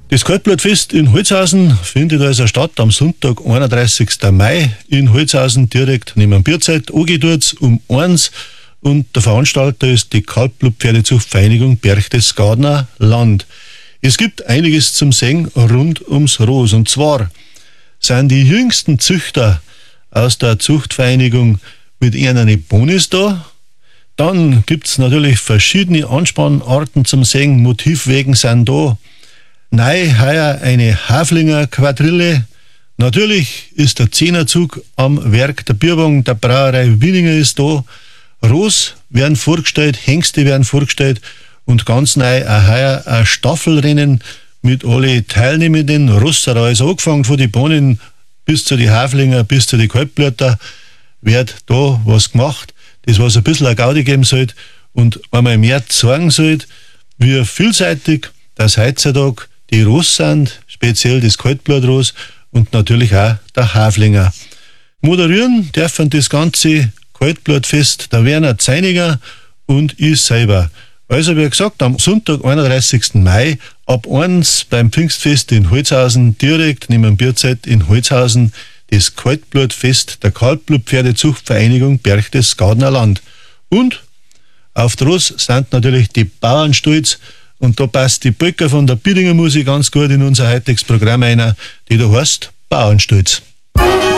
Das Kaltblutfest in Holzhausen findet also statt am Sonntag, 31. Mai in Holzhausen, direkt neben dem Bierzeit. Angeht's um 1 und der Veranstalter ist die Kaltblutpferdezuchtvereinigung Berchtesgadener Land. Es gibt einiges zum Sehen rund ums Ross. Und zwar sind die jüngsten Züchter aus der Zuchtvereinigung mit ihren Bonis da. Dann gibt's natürlich verschiedene Anspannarten zum Singen. Motivwegen sind da. Neu heuer eine Haflinger Quadrille. Natürlich ist der Zehnerzug am Werk. Der Bierwagen der Brauerei Wieninger ist da. Ross werden vorgestellt, Hengste werden vorgestellt und ganz neu auch heuer ein Staffelrennen mit alle Teilnehmenden. Rosserei, also angefangen von den Bohnen bis zu den Haflinger, bis zu den Kaltblüter, wird da was gemacht, das was ein bisschen eine Gaudi geben sollte und einmal mehr zeigen sollte, wie vielseitig das heutzutage die Ross sind, speziell das Kaltblutross und natürlich auch der Haflinger. Moderieren dürfen das ganze Kaltblutfest der Werner Zeiniger und ich selber. Also wie gesagt, am Sonntag, 31. Mai, ab 1 beim Pfingstfest in Holzhausen, direkt neben dem Bierzeit in Holzhausen, das Kaltblutfest der Kaltblutpferdezuchtvereinigung Berchtesgadener Land. Und auf der Ross sind natürlich die Bauern stolz. Und da passt die Polka von der Biedinger Musik ganz gut in unser heutiges Programm ein, die da heißt Bauernstolz.